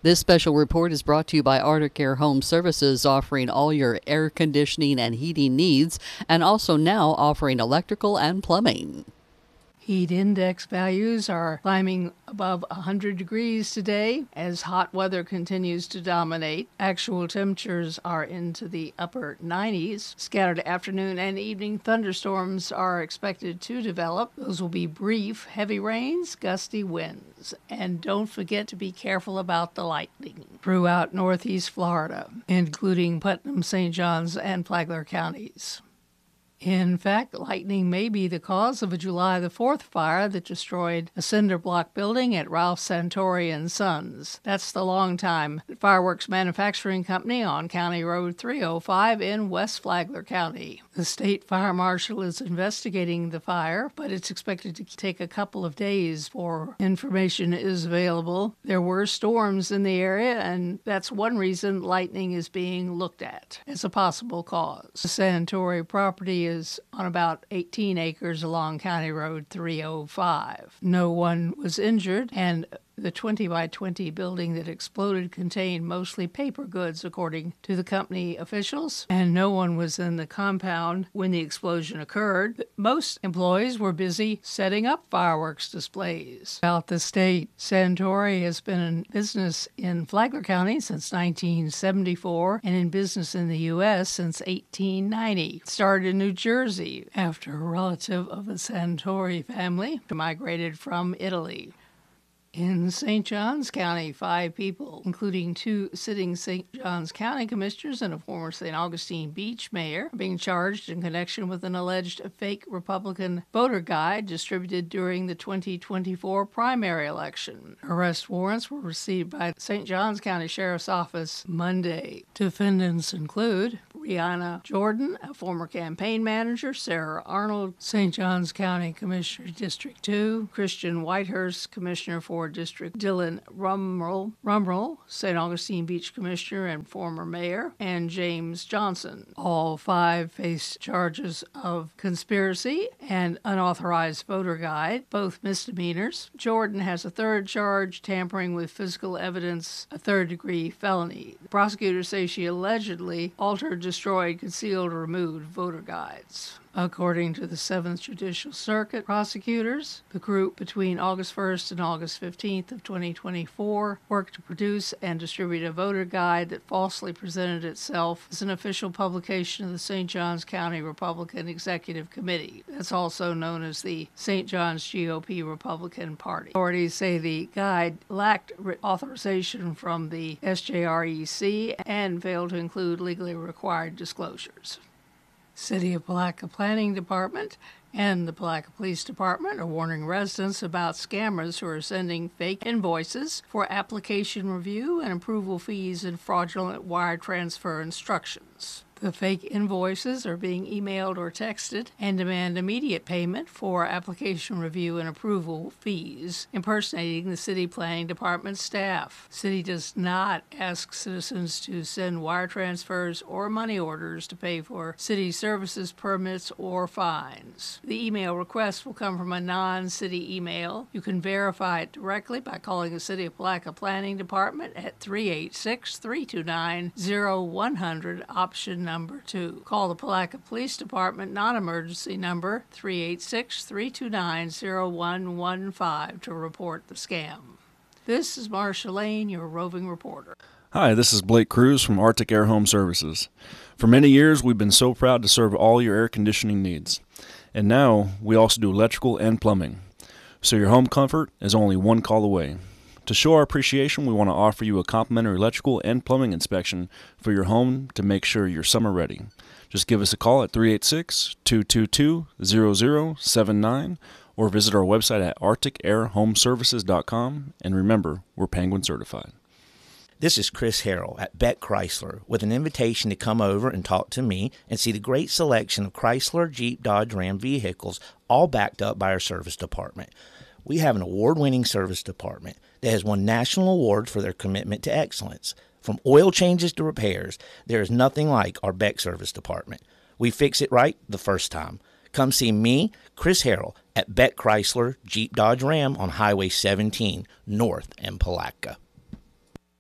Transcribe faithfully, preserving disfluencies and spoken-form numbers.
This special report is brought to you by Arctic Air Home Services, offering all your air conditioning and heating needs, and also now offering electrical and plumbing. Heat index values are climbing above one hundred degrees today as hot weather continues to dominate. Actual temperatures are into the upper nineties. Scattered afternoon and evening thunderstorms are expected to develop. Those will be brief, heavy rains, gusty winds. And don't forget to be careful about the lightning throughout northeast Florida, including Putnam, Saint Johns, and Flagler counties. In fact, lightning may be the cause of a July the fourth fire that destroyed a cinder block building at Ralph Santori and Sons. That's the longtime fireworks manufacturing company on County Road three oh five in West Flagler County. The state fire marshal is investigating the fire, but it's expected to take a couple of days before information is available. There were storms in the area, and that's one reason lightning is being looked at as a possible cause. The Santori property is is on about eighteen acres along County Road three oh five. No one was injured, and the twenty by twenty building that exploded contained mostly paper goods, according to the company officials, and no one was in the compound when the explosion occurred. Most employees were busy setting up fireworks displays. About the state, Santori has been in business in Flagler County since nineteen seventy-four and in business in the U S since eighteen ninety. It started in New Jersey after a relative of the Santori family migrated from Italy. In Saint Johns County, five people, including two sitting Saint Johns County commissioners and a former Saint Augustine Beach mayor, are being charged in connection with an alleged fake Republican voter guide distributed during the twenty twenty-four primary election. Arrest warrants were received by the Saint Johns County Sheriff's Office Monday. Defendants include Brianna Jordan, a former campaign manager, Sarah Arnold, Saint Johns County Commissioner District two, Christian Whitehurst, Commissioner for District Dylan Rumrell, Rumrell, Saint Augustine Beach Commissioner and former mayor, and James Johnson. All five face charges of conspiracy and unauthorized voter guide, both misdemeanors. Jordan has a third charge, tampering with physical evidence, a third-degree felony. The prosecutors say she allegedly altered, destroyed, concealed, or removed voter guides. According to the seventh Judicial Circuit prosecutors, the group between August first and August fifteenth of twenty twenty-four worked to produce and distribute a voter guide that falsely presented itself as an official publication of the Saint Johns County Republican Executive Committee. That's also known as the Saint Johns G O P Republican Party. Authorities say the guide lacked authorization from the S J R E C and failed to include legally required disclosures. City of Palatka Planning Department and the Palatka Police Department are warning residents about scammers who are sending fake invoices for application review and approval fees and fraudulent wire transfer instructions. The fake invoices are being emailed or texted and demand immediate payment for application review and approval fees, impersonating the City Planning Department staff. The city does not ask citizens to send wire transfers or money orders to pay for city services, permits, or fines. The email request will come from a non-city email. You can verify it directly by calling the City of Palatka Planning Department at three eight six, three two nine, zero one zero zero, option number two. Call the Palatka Police Department non-emergency number three eight six, three two nine, zero one one five to report the scam. This is Marcia Lane, your roving reporter. Hi, this is Blake Cruz from Arctic Air Home Services. For many years, we've been so proud to serve all your air conditioning needs. And now, we also do electrical and plumbing. So your home comfort is only one call away. To show our appreciation, we want to offer you a complimentary electrical and plumbing inspection for your home to make sure you're summer ready. Just give us a call at three eight six, two two two, zero zero seven nine or visit our website at arctic air home services dot com. And remember, we're Penguin certified. This is Chris Harrell at Beck Chrysler with an invitation to come over and talk to me and see the great selection of Chrysler, Jeep, Dodge, Ram vehicles, all backed up by our service department. We have an award-winning service department that has won national awards for their commitment to excellence. From oil changes to repairs, there is nothing like our Beck service department. We fix it right the first time. Come see me, Chris Harrell, at Beck Chrysler, Jeep, Dodge, Ram on Highway seventeen, north in Palatka.